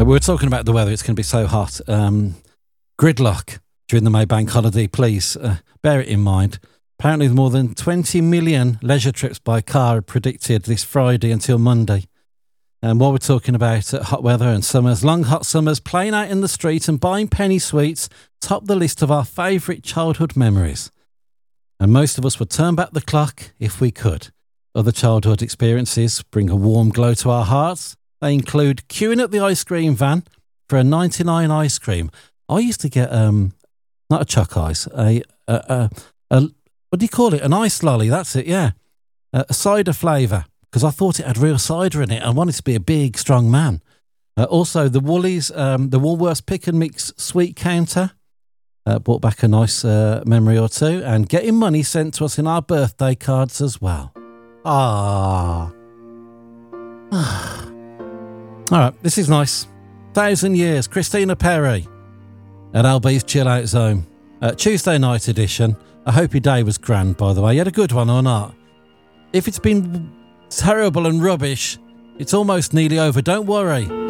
We were talking about the weather. It's going to be so hot. Gridlock during the May Bank holiday, please bear it in mind. Apparently more than 20 million leisure trips by car are predicted this Friday until Monday. And while we're talking about hot weather and summers, long hot summers, playing out in the street and buying penny sweets top the list of our favourite childhood memories. And most of us would turn back the clock if we could. Other childhood experiences bring a warm glow to our hearts. They include queuing at the ice cream van for a 99 ice cream. I used to get, not a chuck ice, a what do you call it? An ice lolly, that's it, yeah. A cider flavour, because I thought it had real cider in it. I wanted to be a big, strong man. Also, the Woolies, the Woolworths Pick and Mix sweet counter brought back a nice memory or two, and getting money sent to us in our birthday cards as well. Ah. All right, this is nice. 1,000 Years, Christina Perri at LB's Chill Out Zone. Tuesday night edition. I hope your day was grand, by the way. You had a good one or not? If it's been terrible and rubbish, it's almost nearly over. Don't worry.